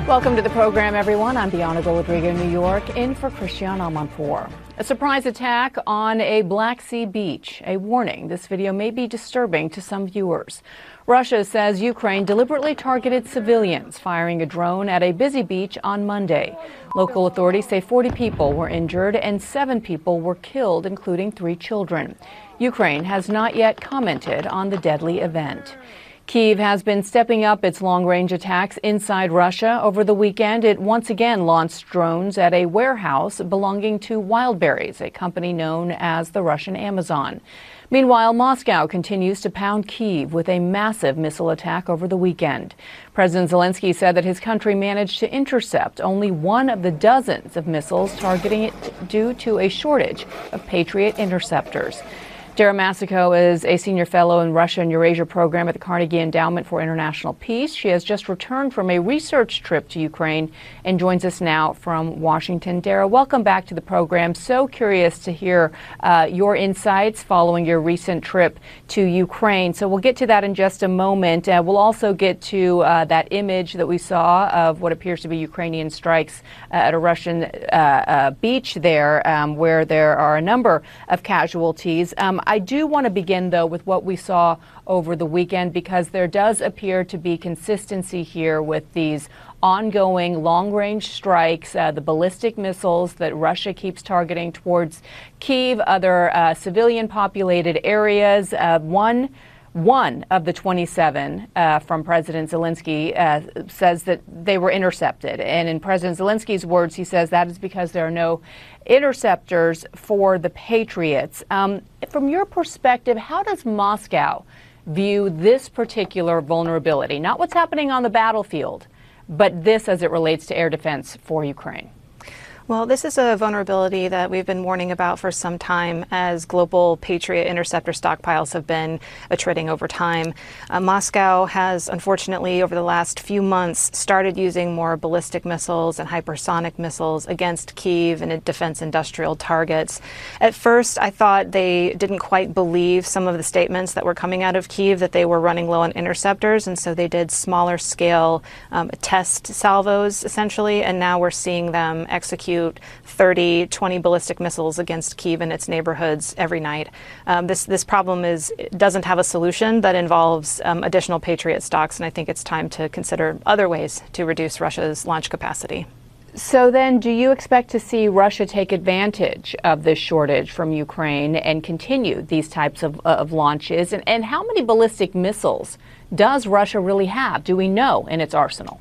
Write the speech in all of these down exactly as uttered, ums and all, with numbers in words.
Welcome to the program, everyone. I'm Bianca Rodrigo, New York, in for Christiane Amanpour. A surprise attack on a Black Sea beach. A warning, this video may be disturbing to some viewers. Russia says Ukraine deliberately targeted civilians, firing a drone at a busy beach on Monday. Local authorities say forty people were injured and seven people were killed, including three children. Ukraine has not yet commented on the deadly event. Kyiv has been stepping up its long-range attacks inside Russia. Over the weekend, it once again launched drones at a warehouse belonging to Wildberries, a company known as the Russian Amazon. Meanwhile, Moscow continues to pound Kyiv with a massive missile attack over the weekend. President Zelensky said that his country managed to intercept only one of the dozens of missiles targeting it due to a shortage of Patriot interceptors. Dara Masako is a senior fellow in Russia and Eurasia program at the Carnegie Endowment for International Peace. She has just returned from a research trip to Ukraine and joins us now from Washington. Dara, welcome back to the program. So curious to hear uh, your insights following your recent trip to Ukraine. So we'll get to that in just a moment. Uh, we'll also get to uh, that image that we saw of what appears to be Ukrainian strikes uh, at a Russian uh, uh, beach there, um, where there are a number of casualties. Um, I do want to begin, though, with what we saw over the weekend, because there does appear to be consistency here with these ongoing long-range strikes, uh, the ballistic missiles that Russia keeps targeting towards Kyiv, other uh, civilian-populated areas. Uh, one One of the twenty-seven uh, from President Zelensky uh, says that they were intercepted. And in President Zelensky's words, he says that is because there are no interceptors for the Patriots. Um, from your perspective, how does Moscow view this particular vulnerability? Not what's happening on the battlefield, but this as it relates to air defense for Ukraine. Well, this is a vulnerability that we've been warning about for some time as global Patriot interceptor stockpiles have been attriting over time. Uh, Moscow has, unfortunately, over the last few months, started using more ballistic missiles and hypersonic missiles against Kyiv and defense industrial targets. At first, I thought they didn't quite believe some of the statements that were coming out of Kyiv, that they were running low on interceptors, and so they did smaller scale um, test salvos, essentially, and now we're seeing them execute thirty, twenty ballistic missiles against Kyiv and its neighborhoods every night. Um, this this problem is doesn't have a solution that involves um, additional Patriot stocks, and I think it's time to consider other ways to reduce Russia's launch capacity. So then, do you expect to see Russia take advantage of this shortage from Ukraine and continue these types of, of launches? And, and how many ballistic missiles does Russia really have, do we know, in its arsenal?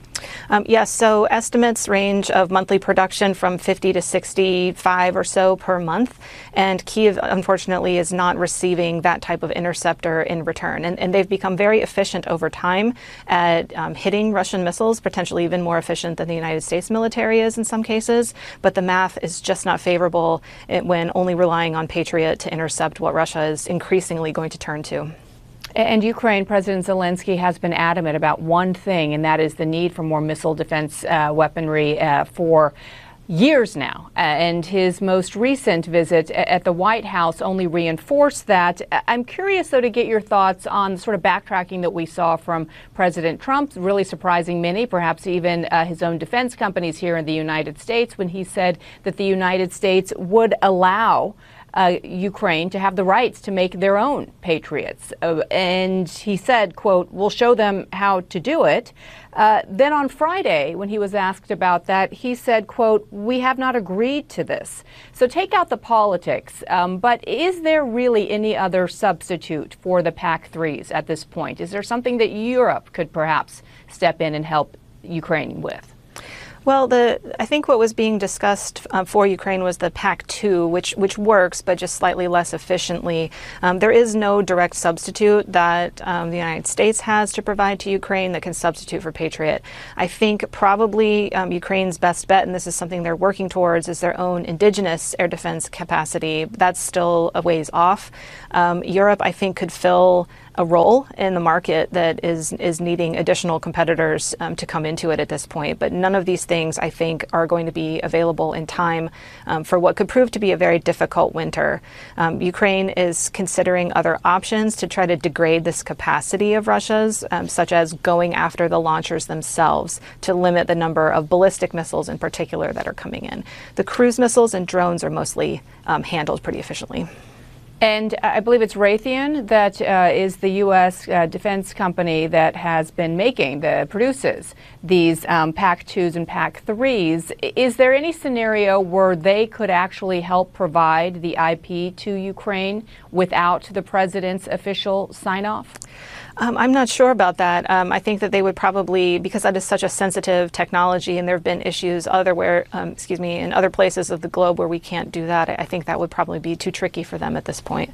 Um, yes, so estimates range of monthly production from fifty to sixty-five or so per month. And Kyiv, unfortunately, is not receiving that type of interceptor in return. And, and they've become very efficient over time at um, hitting Russian missiles, potentially even more efficient than the United States military is in some cases. But the math is just not favorable when only relying on Patriot to intercept what Russia is increasingly going to turn to. And Ukraine, President Zelensky has been adamant about one thing, and that is the need for more missile defense uh, weaponry uh, for years now. Uh, and his most recent visit at the White House only reinforced that. I'm curious, though, to get your thoughts on sort of backtracking that we saw from President Trump, really surprising many, perhaps even uh, his own defense companies here in the United States, when he said that the United States would allow Uh, Ukraine to have the rights to make their own Patriots. Uh, and he said, quote, "We'll show them how to do it." Uh, then on Friday, when he was asked about that, he said, quote, "We have not agreed to this." So take out the politics. Um, but is there really any other substitute for the PAC threes at this point? Is there something that Europe could perhaps step in and help Ukraine with? Well, the I think what was being discussed uh, for Ukraine was the PAC two, which which works, but just slightly less efficiently. Um, there is no direct substitute that um, the United States has to provide to Ukraine that can substitute for Patriot. I think probably um, Ukraine's best bet, and this is something they're working towards, is their own indigenous air defense capacity. That's still a ways off. Um, Europe, I think, could fill a role in the market that is is needing additional competitors um, to come into it at this point. But none of these things, I think, are going to be available in time um, for what could prove to be a very difficult winter. Um, Ukraine is considering other options to try to degrade this capacity of Russia's, um, such as going after the launchers themselves to limit the number of ballistic missiles in particular that are coming in. The cruise missiles and drones are mostly um, handled pretty efficiently. And I believe it's Raytheon that uh, is the U S uh, defense company that has been making, the produces these um, P A C twos and P A C threes. Is there any scenario where they could actually help provide the I P to Ukraine without the president's official sign-off? Um, I'm not sure about that. Um, I think that they would probably, because that is such a sensitive technology, and there have been issues other where, um, excuse me, in other places of the globe where we can't do that. I think that would probably be too tricky for them at this point.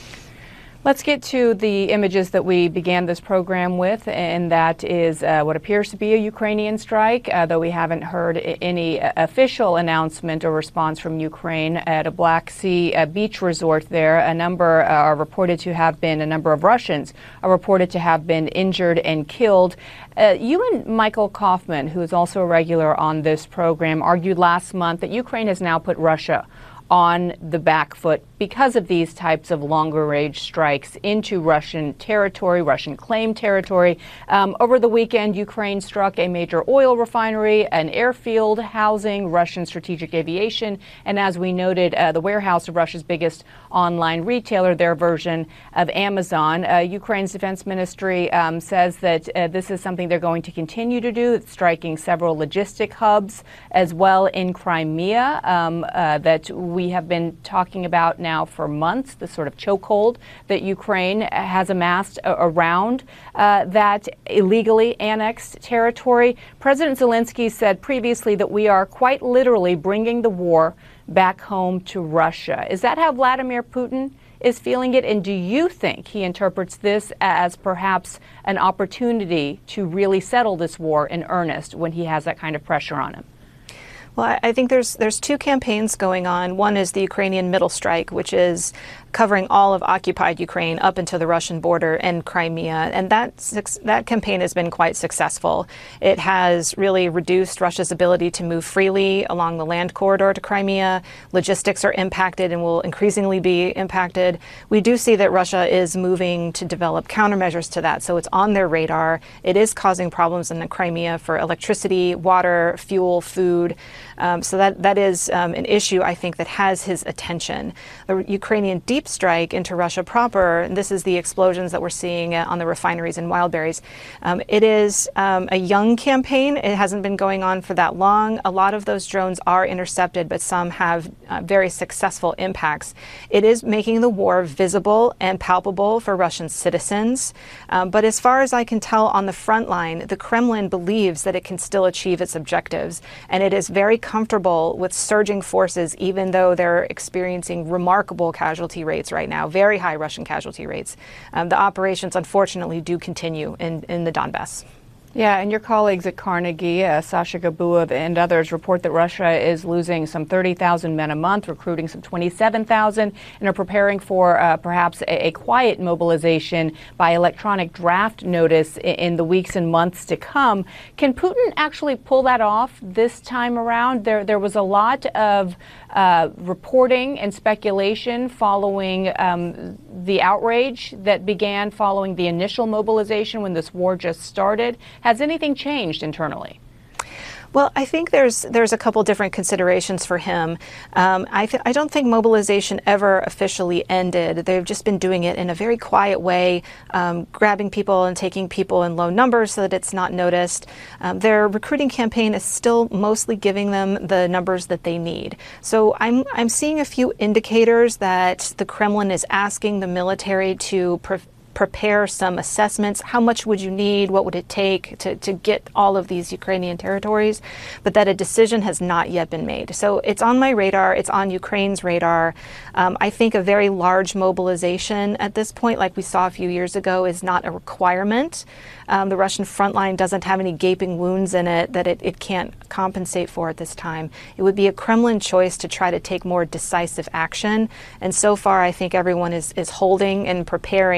Let's get to the images that we began this program with, and that is uh, what appears to be a Ukrainian strike, uh, though we haven't heard any official announcement or response from Ukraine at a Black Sea uh, beach resort there. A number uh, are reported to have been, a number of Russians are reported to have been injured and killed. Uh, you and Michael Kaufman, who is also a regular on this program, argued last month that Ukraine has now put Russia on the back foot because of these types of longer range strikes into Russian territory, Russian claimed territory. Um, over the weekend, Ukraine struck a major oil refinery, an airfield housing Russian strategic aviation, and as we noted, uh, the warehouse of Russia's biggest online retailer, their version of Amazon. Uh, Ukraine's defense ministry um, says that uh, this is something they're going to continue to do. It's striking several logistic hubs as well in Crimea um, uh, that we have been talking about now for months, the sort of chokehold that Ukraine has amassed uh, around uh, that illegally annexed territory. President Zelensky said previously that we are quite literally bringing the war back home to Russia. Is that how Vladimir Putin is feeling it? And do you think he interprets this as perhaps an opportunity to really settle this war in earnest when he has that kind of pressure on him? Well, I think there's there's two campaigns going on. One is the Ukrainian Middle Strike, which is covering all of occupied Ukraine up into the Russian border and Crimea. And that that campaign has been quite successful. It has really reduced Russia's ability to move freely along the land corridor to Crimea. Logistics are impacted and will increasingly be impacted. We do see that Russia is moving to develop countermeasures to that. So it's on their radar. It is causing problems in the Crimea for electricity, water, fuel, food. Um, so that, that is um, an issue, I think, that has his attention. The Ukrainian deep strike into Russia proper, and this is the explosions that we're seeing uh, on the refineries in Wildberries. Um, it is um, a young campaign. It hasn't been going on for that long. A lot of those drones are intercepted, but some have uh, very successful impacts. It is making the war visible and palpable for Russian citizens. Um, but as far as I can tell on the front line, the Kremlin believes that it can still achieve its objectives, and it is very comfortable with surging forces, even though they're experiencing remarkable casualty rates right now, very high Russian casualty rates. Um, the operations, unfortunately, do continue in, in the Donbass. Yeah, and your colleagues at Carnegie, uh, Sasha Gabuev and others, report that Russia is losing some thirty thousand men a month, recruiting some twenty-seven thousand, and are preparing for uh, perhaps a, a quiet mobilization by electronic draft notice in, in the weeks and months to come. Can Putin actually pull that off this time around? There, there was a lot of uh, reporting and speculation following um, the outrage that began following the initial mobilization when this war just started. Has anything changed internally? Well, I think there's there's a couple different considerations for him. Um, I, th- I don't think mobilization ever officially ended. They've just been doing it in a very quiet way, um, grabbing people and taking people in low numbers so that it's not noticed. Um, their recruiting campaign is still mostly giving them the numbers that they need. So I'm I'm seeing a few indicators that the Kremlin is asking the military to pre- prepare some assessments. How much would you need? What would it take to, to get all of these Ukrainian territories? But that a decision has not yet been made. So it's on my radar. It's on Ukraine's radar. Um, I think a very large mobilization at this point, like we saw a few years ago, is not a requirement. Um, the Russian front line doesn't have any gaping wounds in it that it, it can't compensate for at this time. It would be a Kremlin choice to try to take more decisive action. And so far, I think everyone is, is holding and preparing for a decision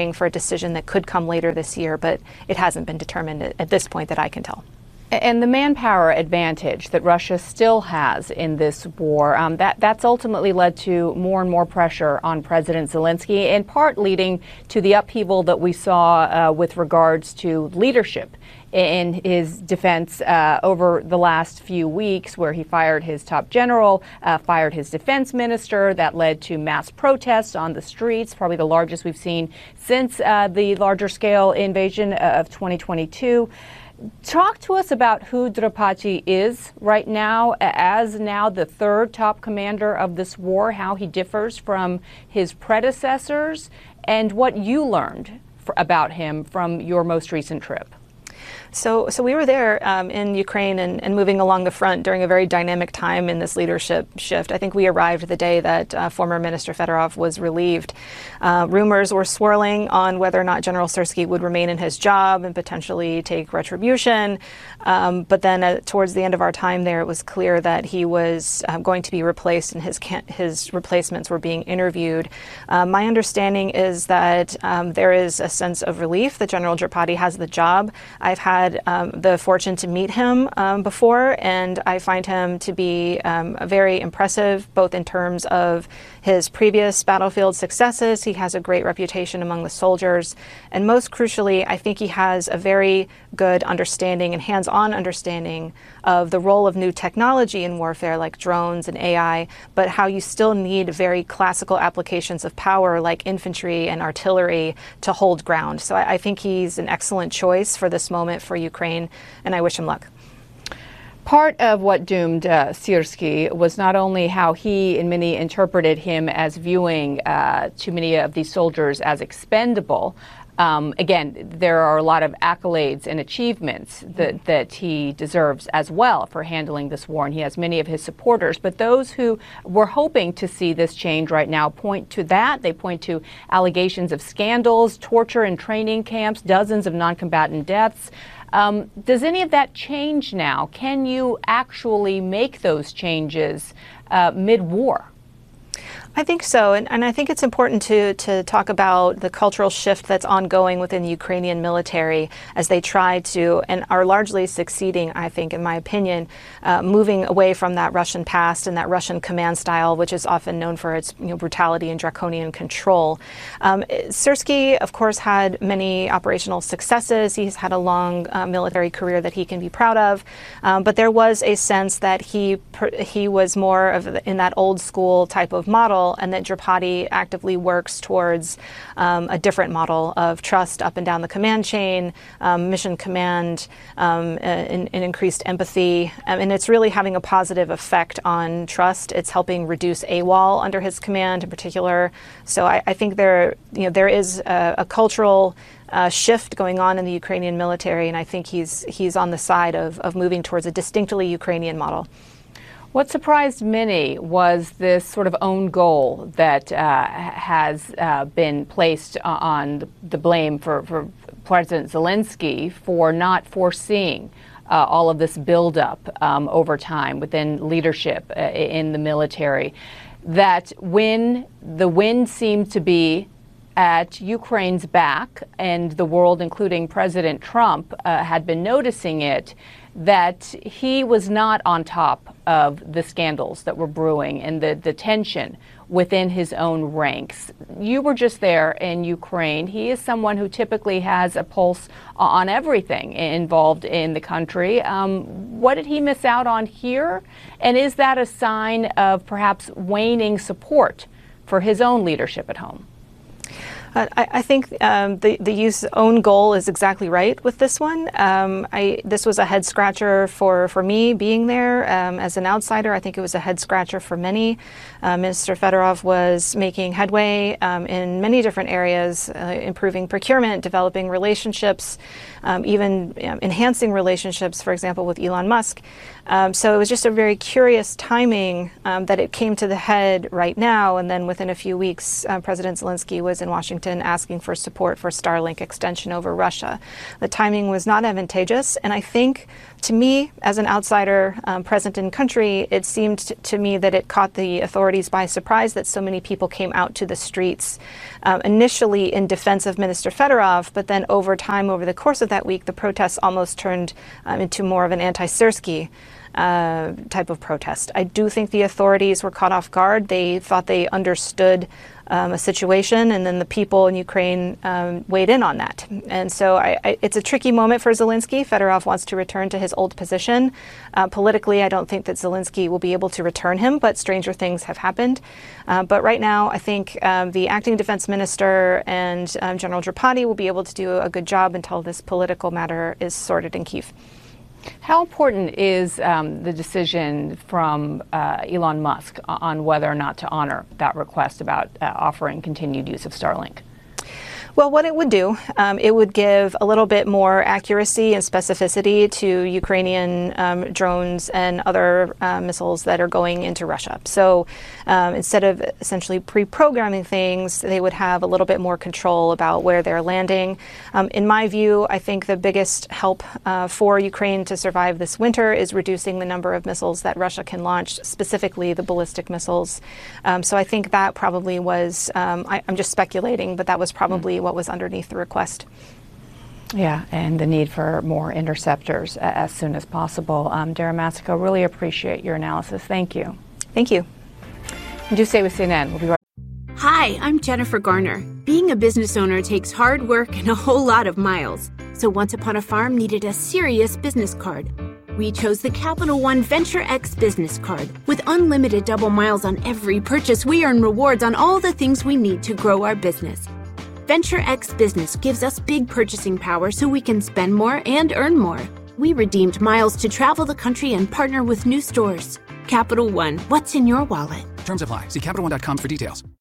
decision that could come later this year, but it hasn't been determined at, at this point that I can tell. And the manpower advantage that Russia still has in this war, um, that, that's ultimately led to more and more pressure on President Zelensky, in part leading to the upheaval that we saw uh, with regards to leadership in his defense uh, over the last few weeks, where he fired his top general, uh, fired his defense minister. That led to mass protests on the streets, probably the largest we've seen since uh, the larger scale invasion of twenty twenty-two. Talk to us about who Drapati is right now, as now the third top commander of this war, how he differs from his predecessors, and what you learned for, about him from your most recent trip. So, so we were there um, in Ukraine and, and moving along the front during a very dynamic time in this leadership shift. I think we arrived the day that uh, former Minister Fedorov was relieved. Uh, rumors were swirling on whether or not General Syrskyi would remain in his job and potentially take retribution. Um, but then uh, towards the end of our time there, it was clear that he was uh, going to be replaced, and his can- his replacements were being interviewed. Uh, my understanding is that um, there is a sense of relief that General Drapati has the job. I've had Um, the fortune to meet him um, before, and I find him to be um, very impressive, both in terms of his previous battlefield successes. He has a great reputation among the soldiers, and most crucially, I think he has a very good understanding and hands-on understanding of the role of new technology in warfare, like drones and A I, but how you still need very classical applications of power like infantry and artillery to hold ground. So I, I think he's an excellent choice for this moment for Ukraine, and I wish him luck. Part of what doomed uh, Syrskyi was not only how he and many interpreted him as viewing uh, too many of these soldiers as expendable. Um, again, there are a lot of accolades and achievements that, that he deserves as well for handling this war, and he has many of his supporters. But those who were hoping to see this change right now point to that. They point to allegations of scandals, torture in training camps, dozens of non-combatant deaths. Um, does any of that change now? Can you actually make those changes uh, mid-war? I think so, and, and I think it's important to, to talk about the cultural shift that's ongoing within the Ukrainian military as they try to, and are largely succeeding, I think, in my opinion, uh, moving away from that Russian past and that Russian command style, which is often known for its you know, brutality and draconian control. Um, Syrskyi, of course, had many operational successes. He's had a long uh, military career that he can be proud of, um, but there was a sense that he he was more of in that old school type of model, and that Drapati actively works towards um, a different model of trust up and down the command chain, um, mission command, um, and, and increased empathy. Um, and it's really having a positive effect on trust. It's helping reduce AWOL under his command in particular. So I, I think there, you know, there is a, a cultural uh, shift going on in the Ukrainian military, and I think he's he's on the side of, of moving towards a distinctly Ukrainian model. What surprised many was this sort of own goal that uh, has uh, been placed on the blame for, for President Zelensky for not foreseeing uh, all of this buildup um, over time within leadership uh, in the military. That when the wind seemed to be at Ukraine's back, and the world, including President Trump, uh, had been noticing it, that he was not on top of the scandals that were brewing and the, the tension within his own ranks. You were just there in Ukraine. He is someone who typically has a pulse on everything involved in the country. Um, what did he miss out on here? And is that a sign of perhaps waning support for his own leadership at home? Uh, I, I think um, the the youth's own goal is exactly right with this one. Um, I this was a head scratcher for for me being there um, as an outsider. I think it was a head scratcher for many. Uh, Minister Fedorov was making headway um, in many different areas, uh, improving procurement, developing relationships um, even um, enhancing relationships, for example, with Elon Musk. Um, so it was just a very curious timing um, that it came to the head right now, and then within a few weeks, uh, President Zelensky was in Washington asking for support for Starlink extension over Russia. The timing was not advantageous, and I think, to me, as an outsider um, present in country, it seemed t- to me that it caught the authorities by surprise that so many people came out to the streets, um, initially in defense of Minister Fedorov, but then over time, over the course of that week, the protests almost turned um, into more of an anti-Sersky uh, type of protest. I do think the authorities were caught off guard. They thought they understood Um, a situation, and then the people in Ukraine um, weighed in on that. And so I, I, it's a tricky moment for Zelensky. Fedorov wants to return to his old position. Uh, politically, I don't think that Zelensky will be able to return him, but stranger things have happened. Uh, but right now, I think um, the acting defense minister and um, General Drapati will be able to do a good job until this political matter is sorted in Kyiv. How important is um, the decision from uh, Elon Musk on whether or not to honor that request about uh, offering continued use of Starlink? Well, what it would do, um, it would give a little bit more accuracy and specificity to Ukrainian um, drones and other uh, missiles that are going into Russia. So um, instead of essentially pre-programming things, they would have a little bit more control about where they're landing. Um, in my view, I think the biggest help uh, for Ukraine to survive this winter is reducing the number of missiles that Russia can launch, specifically the ballistic missiles. Um, so I think that probably was, um, I, I'm just speculating, but that was probably mm. what was underneath the request. Yeah, and the need for more interceptors as soon as possible. Um, Dara Masako, really appreciate your analysis. Thank you. Thank you. And do stay with C N N. We'll be right back. Hi, I'm Jennifer Garner. Being a business owner takes hard work and a whole lot of miles. So Once Upon a Farm needed a serious business card. We chose the Capital One Venture X business card. With unlimited double miles on every purchase, we earn rewards on all the things we need to grow our business. Venture X Business gives us big purchasing power so we can spend more and earn more. We redeemed miles to travel the country and partner with new stores. Capital One, what's in your wallet? Terms apply. See Capital One dot com for details.